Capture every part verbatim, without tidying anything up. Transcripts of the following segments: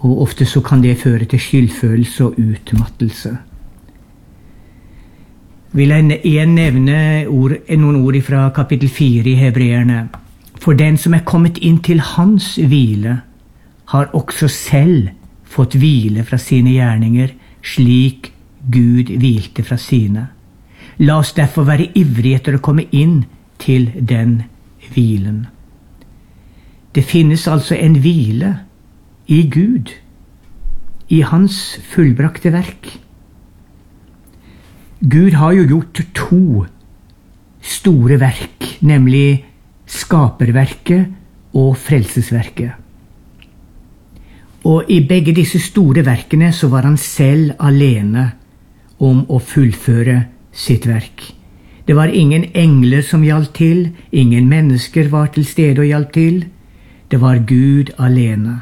og ofte så kan det føre til skyldfølelse og utmattelse. Vil jeg igjen nevne ord, noen ord fra kapittel fire i Hebreerne. For den som er kommet inn til hans hvile, har også selv fått hvile fra sine gjerninger, slik Gud hvilte fra sine. La oss derfor være ivrige etter å komme inn til den hvilen. Det finnes altså en hvile i Gud, i hans fullbrakte verk. Gud har jo gjort to store verk, nemlig skaperverket og frelsesverket. Og i begge disse store verkene så var han selv alene om å fullføre sitt verk. Det var ingen engler som hjalp til, ingen mennesker var til stede og hjalp til. Det var Gud alene.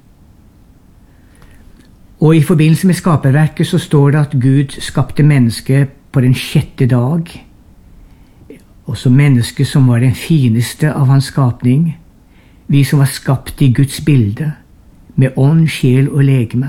Og i forbindelse med skaperverket så står det at Gud skapte mennesket på den sjette dag. Også mennesket som var den fineste av hans skapning. Vi som var skapt i Guds bilde, med ånd, sjel og legeme.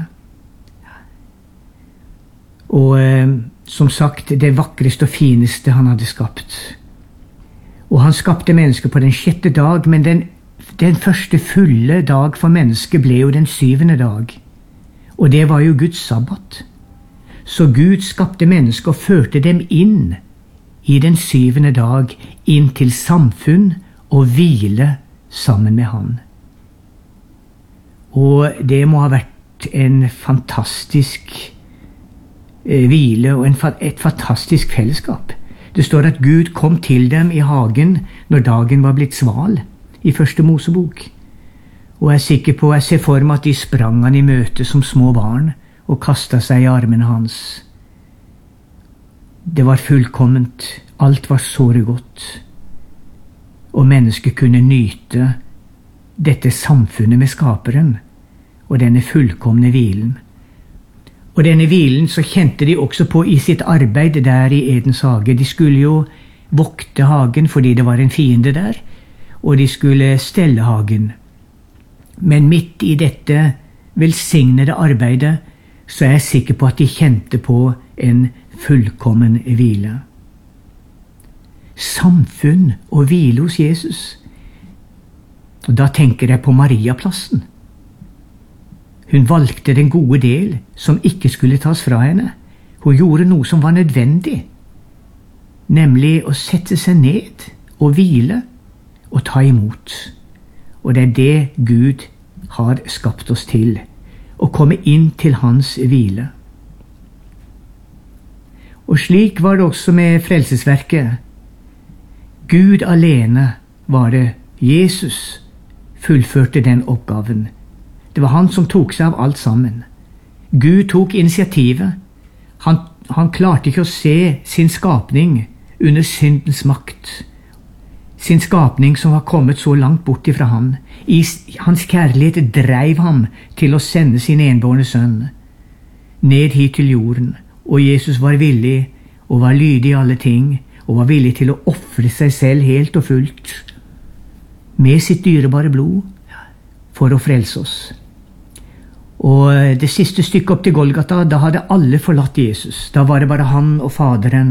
Og eh, som sagt, det vakreste og fineste han hadde skapt. Og han skapte mennesket på den sjette dag, men den, den første fulle dag for mennesket ble jo den syvende dag. Og det var jo Guds sabbat. Så Gud skapte mennesket og førte dem inn i den syvende dag, inn til samfunn og hvile sammen med han. Og det må ha vært en fantastisk eh, hvile og en, et fantastisk fellesskap. Det står at Gud kom til dem i hagen når dagen var blitt sval, i første Mosebok. Og jeg er sikker på, jeg ser for meg at de sprang han i møte som små barn og kastet seg i armene hans. Det var fullkomment, alt var såre godt, og mennesket kunne nyte dette samfunnet med skaperen, og denne fullkomne hvilen. Og denne hvilen så kjente de også på i sitt arbeid der i Edens hage. De skulle jo vokte hagen fordi det var en fiende der, og de skulle stelle hagen. Men midt i dette velsignede arbeidet så er jeg sikker på at de kjente på en fullkommen hvile. Samfunn og hvile hos Jesus. Og da tenker jeg på Mariaplassen. Hun valgte den gode del som ikke skulle tas fra henne. Hun gjorde noe som var nødvendig, nemlig å sette seg ned og hvile og ta imot. Og det er det Gud har skapt oss til, å komme inn til hans hvile. Og slik var det også med frelsesverket. Gud alene var det. Jesus fullførte den oppgaven. Det var han som tok seg av alt sammen. Gud tok initiativet. Han, han klarte ikke å se sin skapning under syndens makt. Sin skapning som var kommet så langt bort ifra han. I hans kjærlighet dreiv ham til å sende sin enbårne sønn ned hit til jorden. Og Jesus var villig og var lydig i alle ting, og var villig til å ofre seg selv helt og fullt med sitt dyrebare blod for å frelse oss. Og det siste stykket opp til Golgata, da hadde alle forlatt Jesus. Da var det bare han og Faderen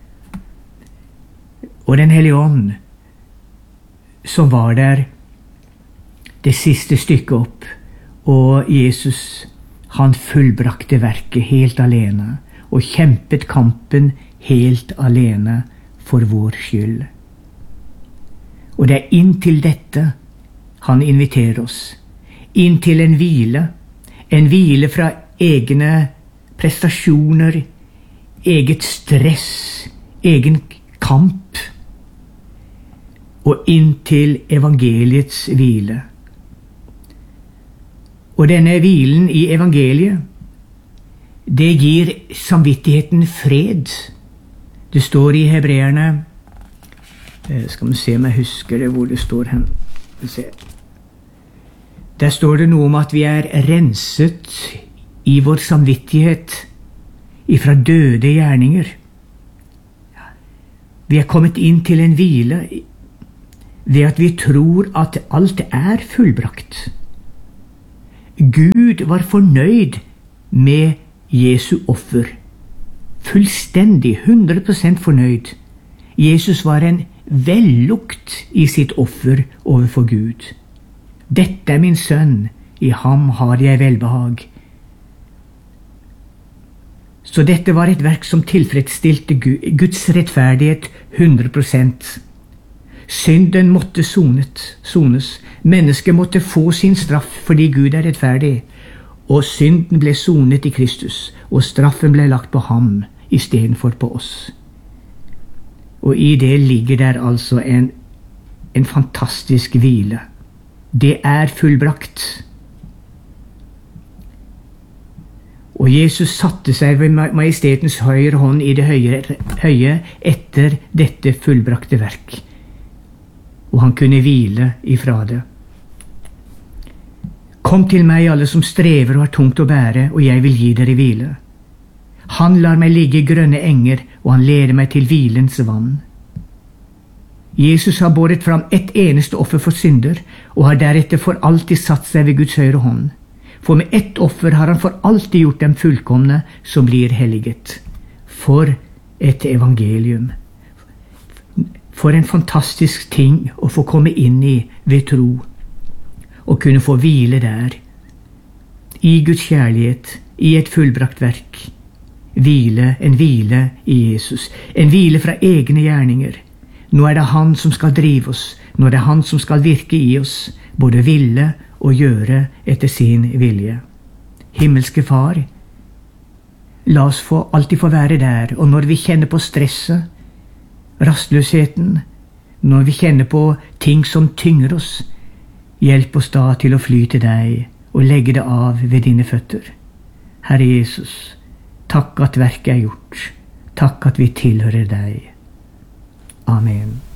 og Den hellige ånd som var der det siste stykket opp. Og Jesus, han fullbrakte verket helt alene og kjempet kampen helt alene for vår skyld. Og det er inn til dette han inviterer oss. Inn til en hvile. En hvile fra egne prestasjoner, eget stress, egen kamp. Og inn til evangeliets hvile. Og denne hvilen i evangeliet, det gir samvittigheten fred. Det står i Hebreerne, skal vi se om jeg husker det, hvor det står hen. Der står det noe om at vi er renset i vår samvittighet ifra døde gjerninger. Vi er kommet inn til en hvile ved at vi tror at alt er fullbrakt. Gud var fornøyd med Jesu offer. Fullstendig, hundre prosent fornøyd. Jesus var en vellukt i sitt offer overfor Gud. Dette er min sønn, i ham har jeg velbehag. Så dette var et verk som tilfredsstilte Guds rettferdighet hundre prosent. Synden måtte sonet, sones. Mennesket måtte få sin straff fordi Gud er rettferdig. Og synden ble sonet i Kristus, og straffen ble lagt på ham istedenfor på oss. Og i det ligger der altså en, en fantastisk hvile. Det er fullbrakt. Og Jesus satte seg ved majestetens høyre hånd i det høye, høye etter dette fullbrakte verk. Og han kunne hvile ifra det. Kom til meg, alle som strever og har tungt å bære, og jeg vil gi dere hvile. Han lar meg ligge i grønne enger, og han leder meg til hvilens vann. Jesus har båret fram ett eneste offer for synder, og har deretter for alltid satt seg ved Guds høyre hånd. For med ett offer har han for alltid gjort dem fullkomne som blir helliget. For et evangelium! For en fantastisk ting å få komme inn i ved tro, og kunne få hvile der, i Guds kjærlighet, i et fullbrakt verk. Hvile, en hvile i Jesus, en hvile fra egne gjerninger. Nå er det han som skal drive oss, nå er det han som skal virke i oss, både ville og gjøre etter sin vilje. Himmelske Far, la oss få, alltid få være der, og når vi kjenner på stresset, rastløsheten, når vi kjenner på ting som tynger oss, hjelp oss da til å fly til deg og legge det av ved dine føtter. Herre Jesus, takk at verket er gjort. Takk at vi tilhører deg. Amen.